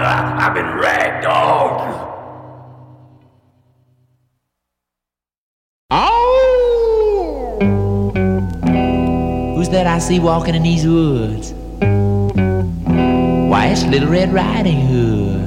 I've been ragdolled. Oh! Who's that I see walking in these woods? Why, it's Little Red Riding Hood.